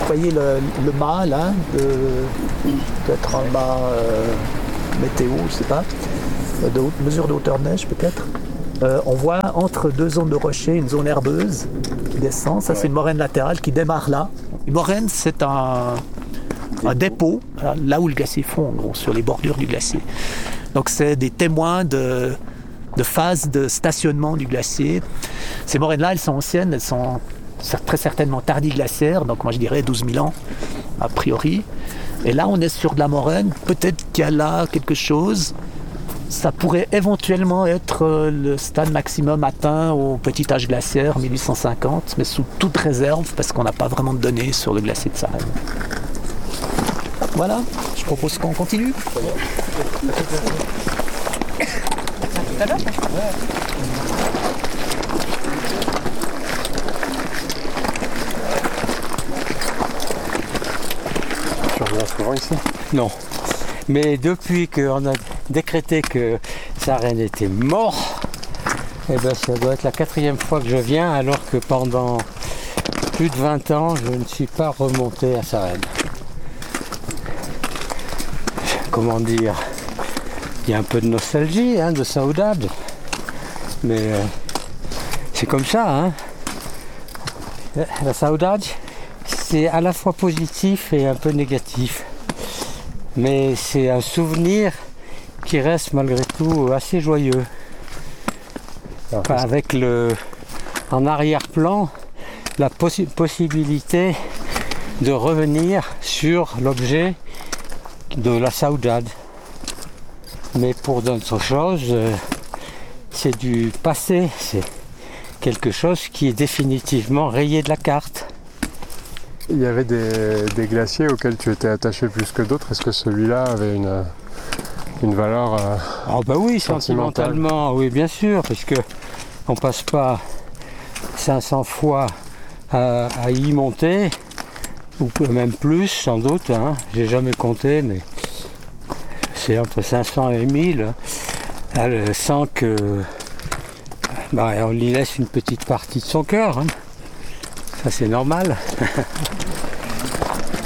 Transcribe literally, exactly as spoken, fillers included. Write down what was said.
voyez le, le mât là, de, peut-être un mât euh, météo, je sais pas, de haute, mesure de hauteur de neige peut-être. Euh, on voit entre deux zones de rochers une zone herbeuse qui descend. Ça, ouais. C'est une moraine latérale qui démarre là. Une moraine, c'est un, un dépôt, là où le glacier fond, en gros, sur les bordures du glacier. Donc, c'est des témoins de, de phases de stationnement du glacier. Ces moraines-là, elles sont anciennes, elles sont très certainement tardiglaciaires, donc moi je dirais douze mille ans, a priori. Et là, on est sur de la moraine. Peut-être qu'il y a là quelque chose. Ça pourrait éventuellement être le stade maximum atteint au petit âge glaciaire, mille huit cent cinquante, mais sous toute réserve, parce qu'on n'a pas vraiment de données sur le glacier de Sarenne. Voilà, je propose qu'on continue. Ça va ? Tu reviens souvent ici ? Non. Mais depuis qu'on a décrété que Sarenne était mort, eh ben ça doit être la quatrième fois que je viens, alors que pendant plus de vingt ans, je ne suis pas remonté à Sarenne. Comment dire, il y a un peu de nostalgie, hein, de saudade, mais euh, c'est comme ça. Hein. La saudade, c'est à la fois positif et un peu négatif. Mais c'est un souvenir qui reste malgré tout assez joyeux. Enfin, avec le, en arrière-plan la possi- possibilité de revenir sur l'objet de la saudade. Mais pour d'autres choses, euh, c'est du passé, c'est quelque chose qui est définitivement rayé de la carte. Il y avait des, des glaciers auxquels tu étais attaché plus que d'autres. Est-ce que celui-là avait une, une valeur euh, Oh bah oui, sentimentalement, oui bien sûr, parce que on passe pas cinq cents fois à, à y monter, ou même plus sans doute, hein. J'ai jamais compté, mais c'est entre cinq cents et mille, hein, sans que bah, on y laisse une petite partie de son cœur, hein. Ça c'est normal.